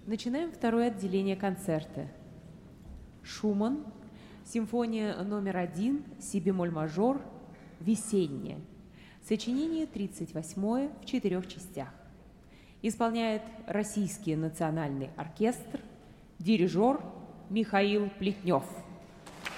Начинаем второе отделение концерта. Шуман, симфония номер 1, си-бемоль мажор, «Весенняя». Сочинение 38 в 4 частях. Исполняет Российский национальный оркестр, дирижер Михаил Плетнев.